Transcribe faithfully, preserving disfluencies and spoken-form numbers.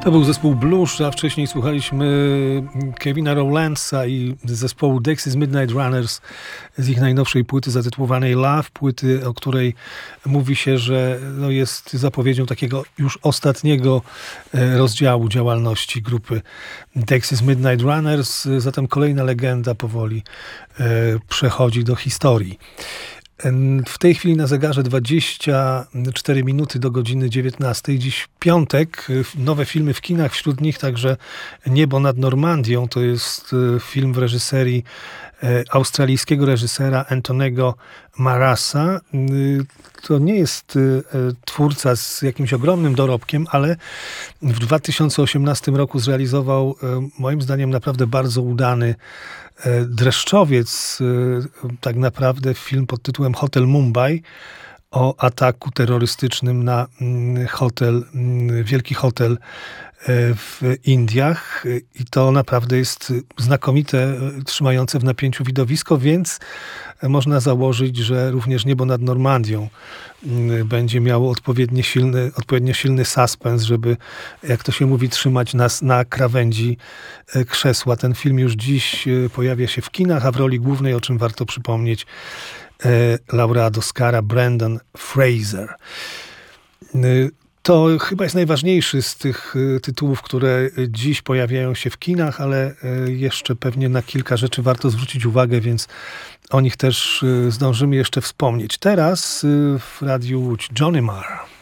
To był zespół Blues, a wcześniej słuchaliśmy Kevina Rowlandsa i zespołu Dexys Midnight Runners z ich najnowszej płyty zatytułowanej Love, płyty, o której mówi się, że no jest zapowiedzią takiego już ostatniego rozdziału działalności grupy Dexys Midnight Runners. Zatem kolejna legenda powoli przechodzi do historii. W tej chwili na zegarze dwadzieścia cztery minuty do godziny dziewiętnastej. Dziś piątek, nowe filmy w kinach, wśród nich także Niebo nad Normandią. To jest film w reżyserii australijskiego reżysera Antonego Marasa. To nie jest twórca z jakimś ogromnym dorobkiem, ale w dwa tysiące osiemnastym roku zrealizował moim zdaniem naprawdę bardzo udany dreszczowiec, tak naprawdę film pod tytułem Hotel Mumbai o ataku terrorystycznym na hotel, wielki hotel w Indiach i to naprawdę jest znakomite, trzymające w napięciu widowisko, więc można założyć, że również Niebo nad Normandią będzie miało odpowiednio silny, odpowiednio silny suspens, żeby, jak to się mówi, trzymać nas na krawędzi krzesła. Ten film już dziś pojawia się w kinach, a w roli głównej, o czym warto przypomnieć, laureat Oscara Brendan Fraser. To chyba jest najważniejszy z tych tytułów, które dziś pojawiają się w kinach, ale jeszcze pewnie na kilka rzeczy warto zwrócić uwagę, więc o nich też zdążymy jeszcze wspomnieć. Teraz w Radiu Łódź Johnny Marr.